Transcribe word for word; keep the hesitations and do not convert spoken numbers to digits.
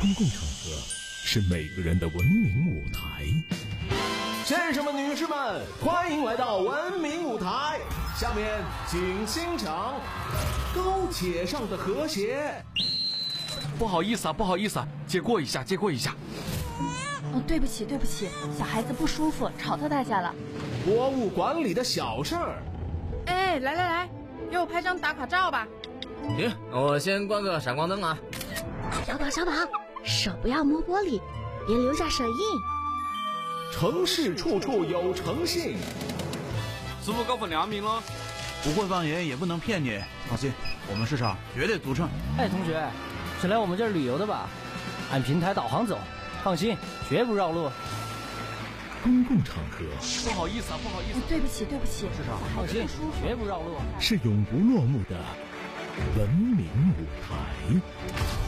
公共场合是每个人的文明舞台。 先生们、女士们，欢迎来到文明舞台。下面请欣赏高铁上的和谐。 不好意思啊，不好意思啊，借过一下，借过一下。 哦，对不起，对不起，小孩子不舒服，吵到大家了。 国务馆里的小事儿。 哎，来来来，给我拍张打卡照吧。 行，我先关个闪光灯啊。 小宝，小宝，手不要摸玻璃，别留下手印。 城市处处有诚信。 师傅高分良民了， 不会放盐也不能骗你。放心，我们市场绝对足称。 哎，同学，是来我们这儿旅游的吧？按平台导航走，放心，绝不绕路。 公共场合， 不好意思啊，不好意思。 对不起，对不起， 市场放心，绝不绕路。 是永不落幕的文明舞台。